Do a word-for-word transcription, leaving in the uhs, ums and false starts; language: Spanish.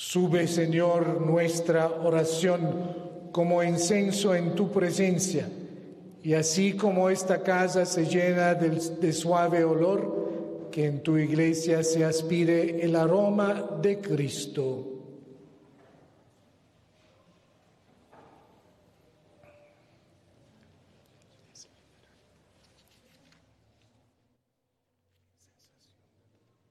Sube, Señor, nuestra oración como incenso en tu presencia, y así como esta casa se llena de, de suave olor, que en tu iglesia se aspire el aroma de Cristo.